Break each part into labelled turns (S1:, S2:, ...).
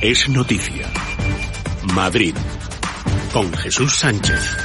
S1: Es noticia. Madrid. Con Jesús Sánchez.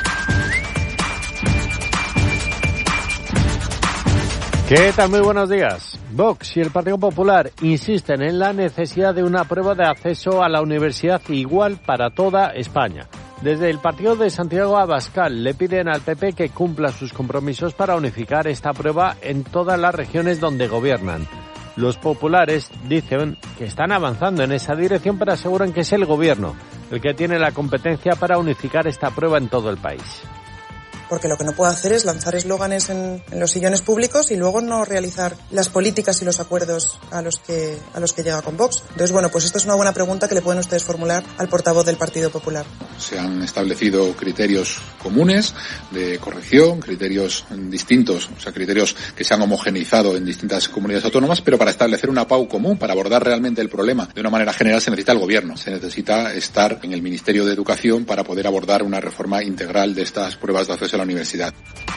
S2: ¿Qué tal? Muy buenos días. Vox y el Partido Popular insisten en la necesidad de una prueba de acceso a la universidad igual para toda España. Desde el partido de Santiago Abascal le piden al PP que cumpla sus compromisos para unificar esta prueba en todas las regiones donde gobiernan. Los populares dicen que están avanzando en esa dirección, pero aseguran que es el gobierno el que tiene la competencia para unificar esta prueba en todo el país.
S3: Porque lo que no puedo hacer es lanzar eslóganes en los sillones públicos y luego no realizar las políticas y los acuerdos a los que llega con Vox. Entonces, bueno, pues esta es una buena pregunta que le pueden ustedes formular al portavoz del Partido Popular.
S4: Se han establecido criterios comunes de corrección, criterios distintos, o sea, criterios que se han homogeneizado en distintas comunidades autónomas, pero para establecer una PAU común, para abordar realmente el problema de una manera general, se necesita el Gobierno, se necesita estar en el Ministerio de Educación para poder abordar una reforma integral de estas pruebas de acceso a la universidad.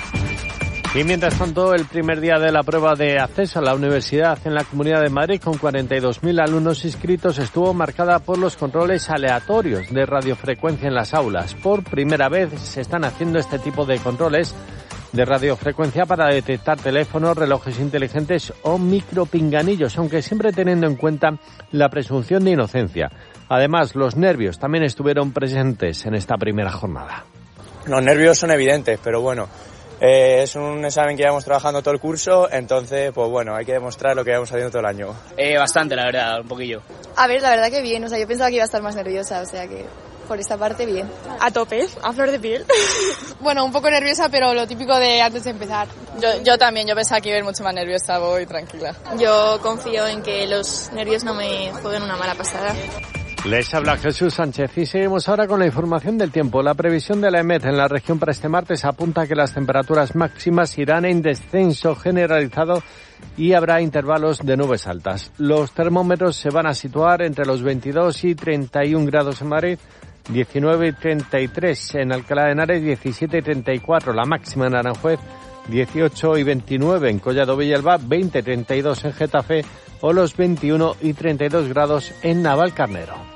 S2: Y mientras tanto, el primer día de la prueba de acceso a la universidad en la Comunidad de Madrid, con 42.000 alumnos inscritos, estuvo marcada por los controles aleatorios de radiofrecuencia en las aulas. Por primera vez se están haciendo este tipo de controles de radiofrecuencia para detectar teléfonos, relojes inteligentes o micropinganillos, aunque siempre teniendo en cuenta la presunción de inocencia. Además, los nervios también estuvieron presentes en esta primera jornada.
S5: Los nervios son evidentes, pero bueno, es un examen que llevamos trabajando todo el curso, entonces, pues bueno, hay que demostrar lo que llevamos haciendo todo el año.
S6: Bastante, la verdad, un poquillo.
S7: A ver, la verdad que bien, o sea, yo pensaba que iba a estar más nerviosa, o sea que por esta parte bien.
S8: A tope, a flor de piel.
S9: Bueno, un poco nerviosa, pero lo típico de antes de empezar.
S8: Yo también, yo pensaba que iba a ir mucho más nerviosa, voy tranquila.
S7: Yo confío en que los nervios no me jueguen una mala pasada.
S2: Les habla Jesús Sánchez y seguimos ahora con la información del tiempo. La previsión de la EMET en la región para este martes apunta a que las temperaturas máximas irán en descenso generalizado y habrá intervalos de nubes altas. Los termómetros se van a situar entre los 22 y 31 grados en Madrid, 19 y 33 en Alcalá de Henares, 17 y 34 la máxima en Aranjuez, 18 y 29 en Collado Villalba, 20 y 32 en Getafe o los 21 y 32 grados en Navalcarnero.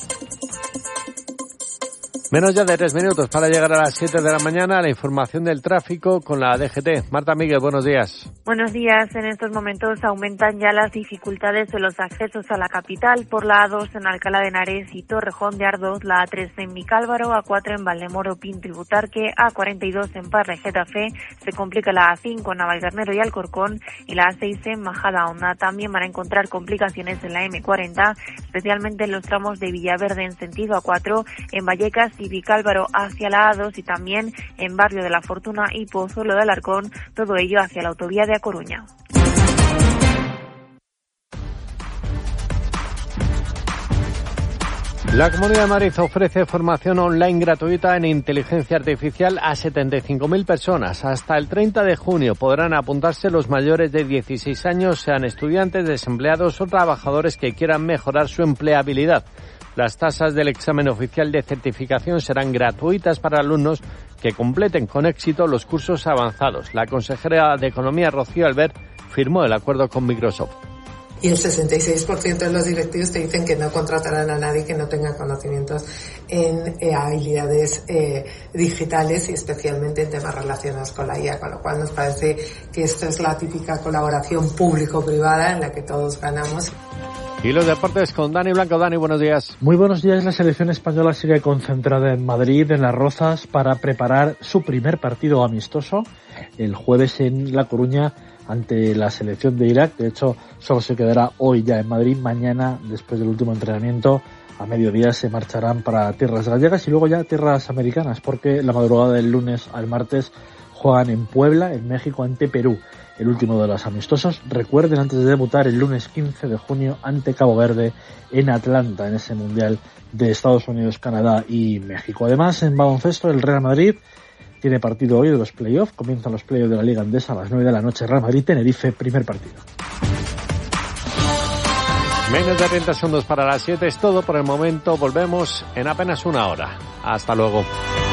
S2: Menos ya de 3 minutos para llegar a las 7 de la mañana. La información del tráfico con la DGT. Marta Miguel, buenos días.
S10: Buenos días. En estos momentos aumentan ya las dificultades de los accesos a la capital por la A2 en Alcalá de Henares y Torrejón de Ardoz, la A3 en Vicálvaro, A4 en Valdemoro, Pinto y Butarque, A42 en Parla y Getafe, se complica la A5 en Navalcarnero y Alcorcón y la A6 en Majadahonda. También van a encontrar complicaciones en la M40, especialmente en los tramos de Villaverde en sentido A4, en Vallecas y Vicálvaro hacia la A2 y también en Barrio de la Fortuna y Pozuelo de Alarcón, todo ello hacia la autovía de A Coruña.
S2: La Comunidad de Madrid ofrece formación online gratuita en inteligencia artificial a 75.000 personas. Hasta el 30 de junio podrán apuntarse los mayores de 16 años, sean estudiantes, desempleados o trabajadores que quieran mejorar su empleabilidad. Las tasas del examen oficial de certificación serán gratuitas para alumnos que completen con éxito los cursos avanzados. La consejera de Economía, Rocío Albert, firmó el acuerdo con Microsoft.
S11: Y el 66% de los directivos te dicen que no contratarán a nadie que no tenga conocimientos en habilidades digitales y especialmente en temas relacionados con la IA, con lo cual nos parece que esto es la típica colaboración público-privada en la que todos ganamos.
S2: Y los deportes con Dani Blanco. Dani, buenos días.
S12: Muy buenos días. La selección española sigue concentrada en Madrid, en Las Rozas, para preparar su primer partido amistoso el jueves en La Coruña ante la selección de Irak. De hecho, solo se quedará hoy ya en Madrid. Mañana, después del último entrenamiento, a mediodía se marcharán para tierras gallegas y luego ya tierras americanas, porque la madrugada del lunes al martes juegan en Puebla, en México, ante Perú. El último de los amistosos. Recuerden, antes de debutar el lunes 15 de junio ante Cabo Verde en Atlanta, en ese Mundial de Estados Unidos, Canadá y México. Además, en baloncesto, el Real Madrid tiene partido hoy de los playoffs. Comienzan los playoffs de la Liga Andesa a las 9 de la noche. Real Madrid-Tenerife, primer partido.
S2: Menos de 30 segundos para las 7. Es todo por el momento. Volvemos en apenas una hora. Hasta luego.